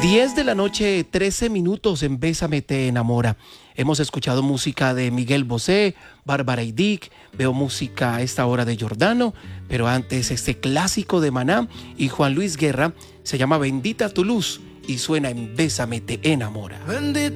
10 de la noche, 13 minutos en Bésame te enamora. Hemos escuchado música de Miguel Bosé, Bárbara y Dick, veo música a esta hora de Giordano, pero antes este clásico de Maná y Juan Luis Guerra se llama Bendita tu luz y suena en Bésame te enamora.